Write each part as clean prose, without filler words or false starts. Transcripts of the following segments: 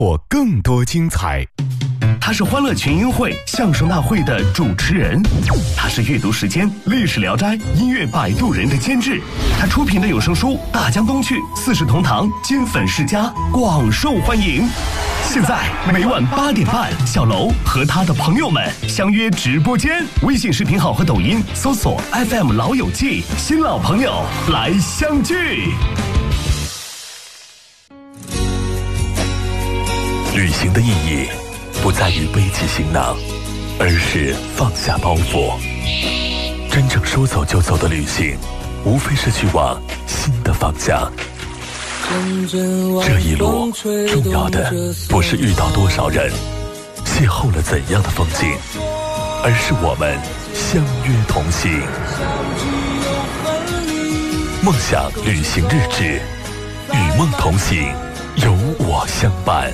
或更多精彩。 他是欢乐群英会相声大会的主持人，他是阅读时间历史聊斋音乐摆渡人的监制，他出品的有声书《大江东去》四世同堂金粉世家广受欢迎。现在每晚8点半，小楼和他的朋友们相约直播间，微信视频号和抖音搜索 FM 老友记，新老朋友来相聚。 旅行的意义不在于背起行囊，而是放下包袱。真正说走就走的旅行，无非是去往新的方向。这一路重要的不是遇到多少人，邂逅了怎样的风景，而是我们相约同行。梦想旅行日志，与梦同行，有我相伴。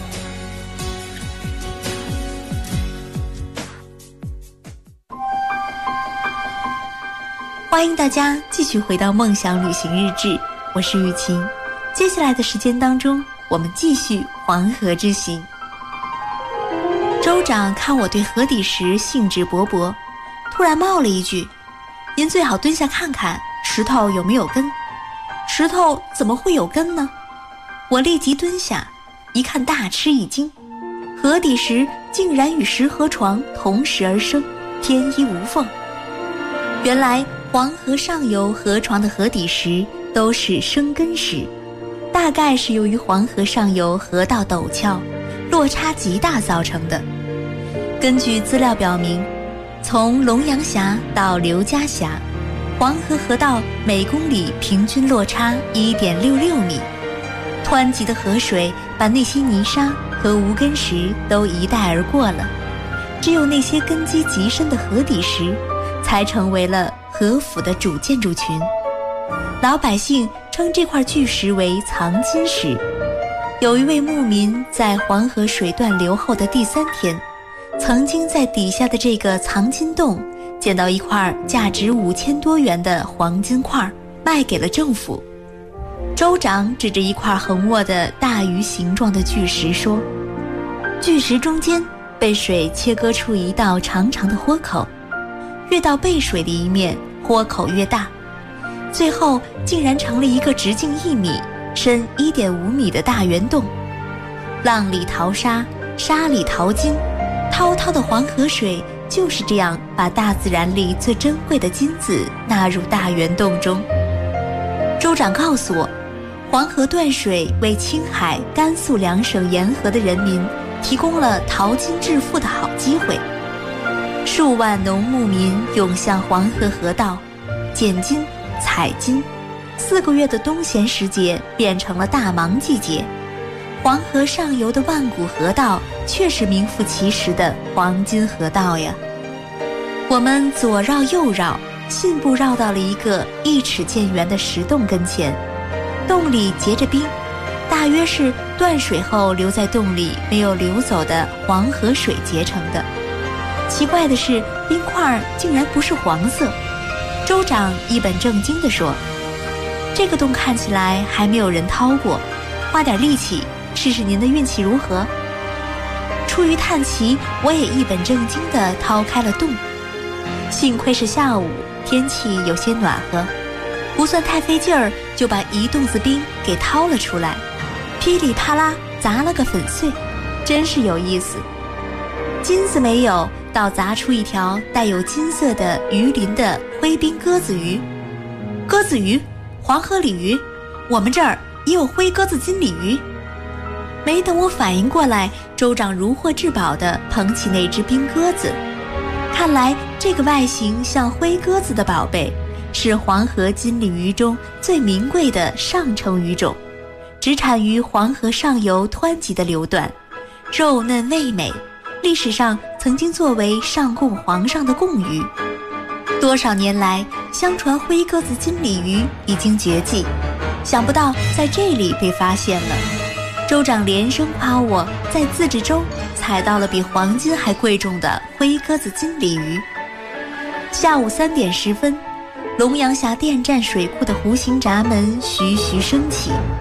欢迎大家继续回到梦想旅行日志，我是雨晴。接下来的时间当中，我们继续黄河之行。州长看我对河底石兴致勃勃，突然冒了一句：“您最好蹲下看看，石头有没有根？”石头怎么会有根呢？我立即蹲下，一看大吃一惊，河底石竟然与石河床同时而生，天衣无缝。原来黄河上游河床的河底石都是生根石，大概是由于黄河上游河道陡峭，落差极大造成的。根据资料表明，从龙阳峡到刘家峡，黄河河道每公里平均落差 1.66 米，湍急的河水把那些泥沙和无根石都一带而过了，只有那些根基极深的河底石才成为了河府的主建筑群。老百姓称这块巨石为藏金石。有一位牧民在黄河水断流后的第3天，曾经在底下的这个藏金洞捡到一块价值5000多元的黄金块，卖给了政府。州长指着一块横卧的大鱼形状的巨石说，巨石中间被水切割出一道长长的豁口，越到背水的一面，豁口越大，最后竟然成了一个直径1米、深1.5米的大圆洞。浪里淘沙，沙里淘金，滔滔的黄河水就是这样把大自然里最珍贵的金子纳入大圆洞中。州长告诉我，黄河断水为青海、甘肃2省沿河的人民提供了淘金致富的好机会。数万农牧民涌向黄河河道，捡金、采金。4个月的冬闲时节变成了大忙季节。黄河上游的万古河道却是名副其实的黄金河道呀。我们左绕右绕，信步绕到了一个1尺见圆的石洞跟前，洞里结着冰，大约是断水后留在洞里没有流走的黄河水结成的。奇怪的是，冰块竟然不是黄色。州长一本正经地说，这个洞看起来还没有人掏过，花点力气试试您的运气如何。出于探奇，我也一本正经地掏开了洞。幸亏是下午，天气有些暖和，不算太费劲儿，就把一洞子冰给掏了出来，噼里啪啦砸了个粉碎，真是有意思。金子没有，倒砸出一条带有金色的鱼鳞的灰冰鸽子鱼。鸽子鱼，黄河鲤鱼，我们这儿也有灰鸽子金鲤鱼。没等我反应过来，州长如获至宝地捧起那只冰鸽子。看来这个外形像灰鸽子的宝贝是黄河金鲤鱼中最名贵的上乘鱼种，只产于黄河上游湍急的流段，肉嫩味美，历史上曾经作为上供皇上的贡鱼。多少年来，相传灰鸽子金鲤鱼已经绝迹，想不到在这里被发现了。州长连声夸我在自治州采到了比黄金还贵重的灰鸽子金鲤鱼。下午3点10分，龙阳峡电站水库的弧形闸门徐徐升起，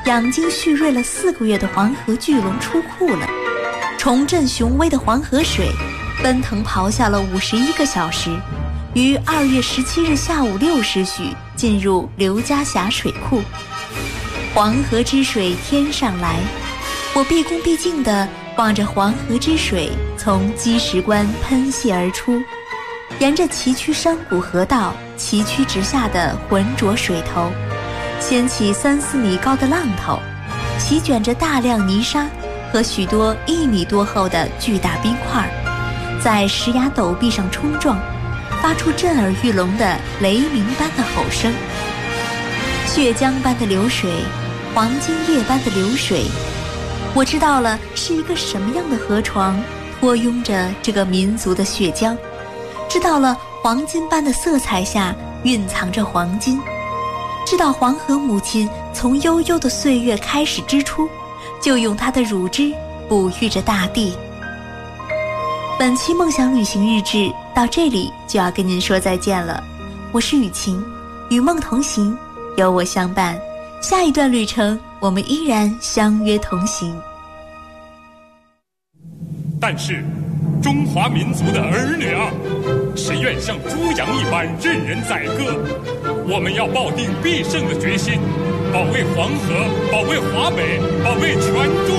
养精蓄锐了4个月的黄河巨龙出库了。重振雄威的黄河水奔腾咆哮了51个小时，于2月17日下午6时许进入刘家峡水库。黄河之水天上来，我毕恭毕敬地望着黄河之水从积石关喷泻而出，沿着崎岖山谷河道崎岖直下的浑浊水头，掀起3、4米高的浪头，席卷着大量泥沙和许多1米多厚的巨大冰块，在石崖陡壁上冲撞，发出震耳欲聋的雷鸣般的吼声。血浆般的流水，黄金叶般的流水，我知道了是一个什么样的河床托拥着这个民族的血浆，知道了黄金般的色彩下蕴藏着黄金，知道黄河母亲从悠悠的岁月开始之初，就用她的乳汁哺育着大地。本期梦想旅行日志到这里就要跟您说再见了，我是雨晴，与梦同行，有我相伴，下一段旅程我们依然相约同行。 但是中华民族的儿女啊，谁愿像猪羊一般任人宰割？我们要抱定必胜的决心，保卫黄河，保卫华北，保卫全中